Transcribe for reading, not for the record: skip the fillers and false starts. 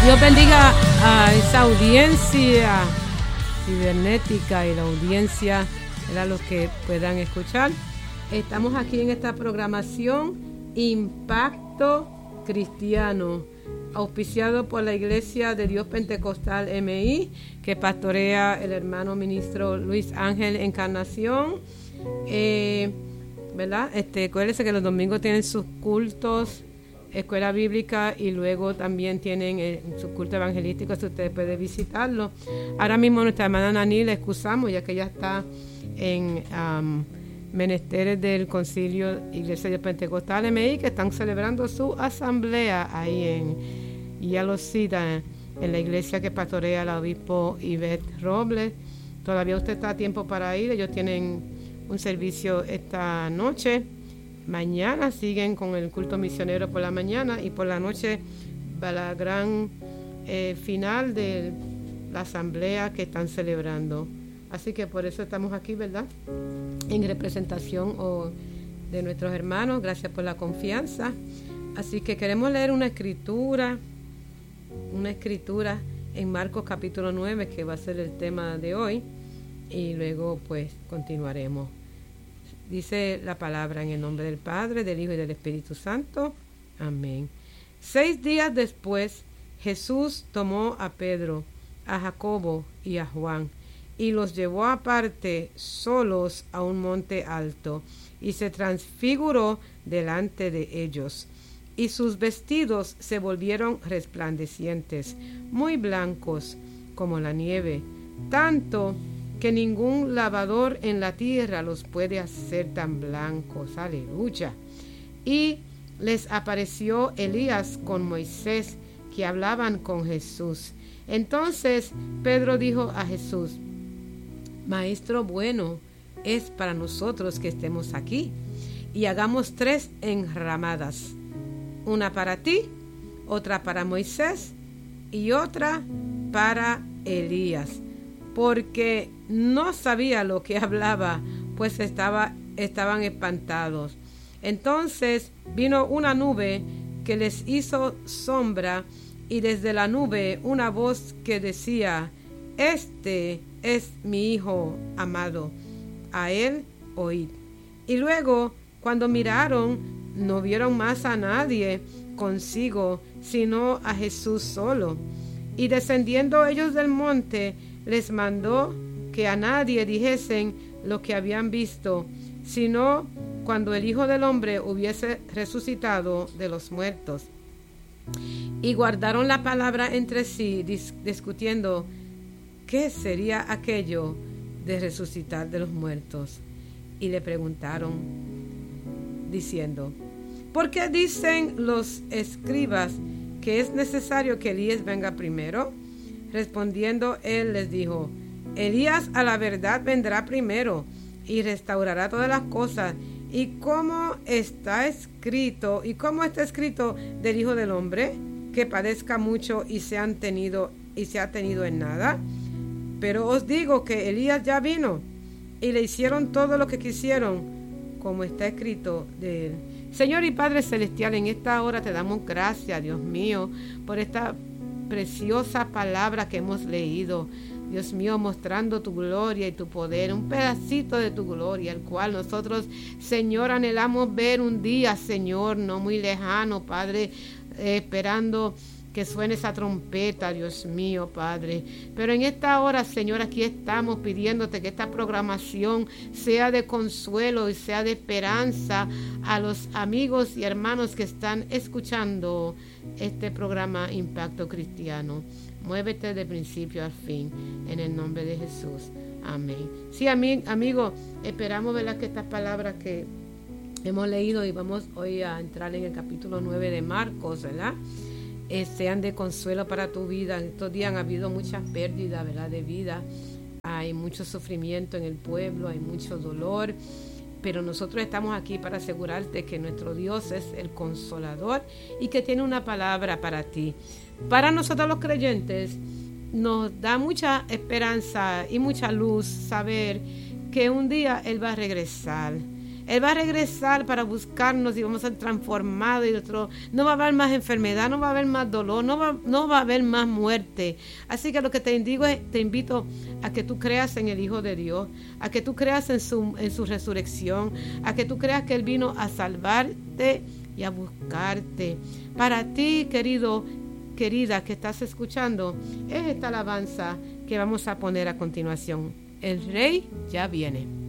Dios bendiga a esa audiencia cibernética y la audiencia, a los que puedan escuchar. Estamos aquí en esta programación Impacto Cristiano, auspiciado por la Iglesia de Dios Pentecostal MI, que pastorea el hermano ministro Luis Ángel Encarnación. ¿Verdad? Acuérdense que los domingos tienen sus cultos, escuela bíblica, y luego también tienen su culto evangelístico, si ustedes pueden visitarlo. Ahora mismo nuestra hermana Nani la excusamos, ya que ella está en menesteres del Concilio Iglesia de Pentecostal MI, que están celebrando su asamblea ahí y ya lo cita en la iglesia que pastorea el obispo Ivette Robles. Todavía usted está a tiempo para ir. Ellos tienen un servicio esta noche. Mañana siguen con el culto misionero por la mañana, y por la noche va la gran final de la asamblea que están celebrando. Así que por eso estamos aquí, ¿verdad?, en representación de nuestros hermanos. Gracias por la confianza. Así que queremos leer una escritura en Marcos capítulo 9, que va a ser el tema de hoy, y luego pues continuaremos. Dice la palabra: en el nombre del Padre, del Hijo y del Espíritu Santo. Amén. 6 días después, Jesús tomó a Pedro, a Jacobo y a Juan, y los llevó aparte solos a un monte alto, y se transfiguró delante de ellos. Y sus vestidos se volvieron resplandecientes, muy blancos como la nieve, tanto que ningún lavador en la tierra los puede hacer tan blancos. Aleluya. Y les apareció Elías con Moisés, que hablaban con Jesús. Entonces Pedro dijo a Jesús: Maestro bueno, es para nosotros que estemos aquí, y hagamos 3 enramadas, una para ti, otra para Moisés y otra para Elías. Porque no sabía lo que hablaba, pues estaban espantados. Entonces vino una nube que les hizo sombra, y desde la nube una voz que decía: Este es mi Hijo amado, a él oíd. Y luego, cuando miraron, no vieron más a nadie consigo, sino a Jesús solo. Y descendiendo ellos del monte, les mandó que a nadie dijesen lo que habían visto, sino cuando el Hijo del Hombre hubiese resucitado de los muertos. Y guardaron la palabra entre sí, discutiendo qué sería aquello de resucitar de los muertos. Y le preguntaron, diciendo: ¿por qué dicen los escribas que es necesario que Elías venga primero? Respondiendo él les dijo: Elías a la verdad vendrá primero y restaurará todas las cosas. ¿Y cómo está escrito del Hijo del Hombre? Que padezca mucho y se ha tenido en nada. Pero os digo que Elías ya vino, y le hicieron todo lo que quisieron, como está escrito de él. Señor y Padre Celestial, en esta hora te damos gracias, Dios mío, por esta preciosa palabra que hemos leído. Dios mío, mostrando tu gloria y tu poder, un pedacito de tu gloria, el cual nosotros, Señor, anhelamos ver un día, Señor, no muy lejano, Padre, esperando que suene esa trompeta, Dios mío, Padre. Pero en esta hora, Señor, aquí estamos pidiéndote que esta programación sea de consuelo y sea de esperanza a los amigos y hermanos que están escuchando este programa Impacto Cristiano. Muévete de principio al fin, en el nombre de Jesús. Amén. Sí, amigo, esperamos, ¿verdad?, que estas palabras que hemos leído, y vamos hoy a entrar en el capítulo 9 de Marcos, ¿verdad?, sean de consuelo para tu vida. En estos días han habido muchas pérdidas, ¿verdad?, de vida. Hay mucho sufrimiento en el pueblo, hay mucho dolor, pero nosotros estamos aquí para asegurarte que nuestro Dios es el consolador y que tiene una palabra para ti. Para nosotros los creyentes nos da mucha esperanza y mucha luz saber que un día Él va a regresar. Él va a regresar para buscarnos y vamos a ser transformados. No va a haber más enfermedad, no va a haber más dolor, no va a haber más muerte. Así que lo que te invito a que tú creas en el Hijo de Dios, a que tú creas en su resurrección, a que tú creas que Él vino a salvarte y a buscarte. Para ti, querida, que estás escuchando, es esta alabanza que vamos a poner a continuación. El Rey ya viene.